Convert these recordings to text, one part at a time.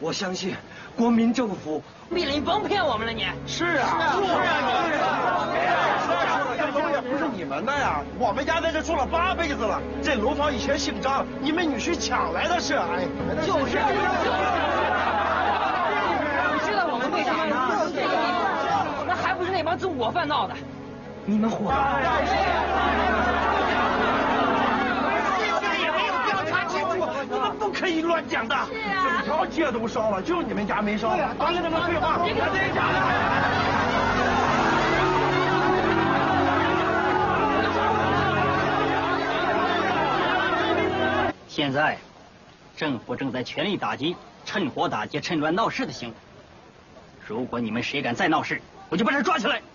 我相信国民政府。 毕了，你甭骗我们了，你。 是啊， 不是你们的呀，我们家在这住了8辈子了。这楼房以前姓张，你们女婿抢来的是，哎， 就是。你知道我们为啥呢？那还不是那帮纵火犯闹的？ 你们火大。 你们不可以乱讲的，整条街都烧了，就你们家没烧。都是你们废话。 现在，政府正在全力打击趁火打劫、趁乱闹事的行为。如果你们谁敢再闹事，我就把他抓起来。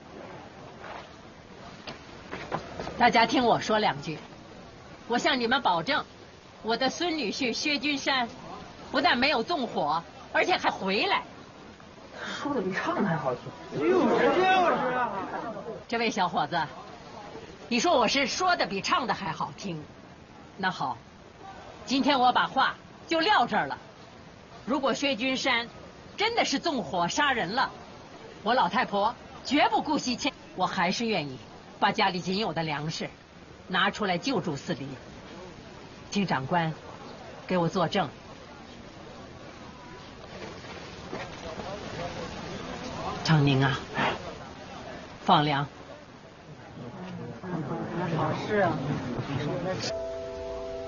大家听我说2句，我向你们保证。我的孙女婿薛君山，不但没有纵火，而且还回来。 说的比唱的还好听。 就是啊。 这位小伙子，你说我是说的比唱的还好听，那好，今天我把话就撂这儿了。如果薛君山真的是纵火杀人了，我老太婆绝不姑息欠，我还是愿意把家里仅有的粮食拿出来救助4里。请长官给我作证。长宁啊，放粮。 是啊。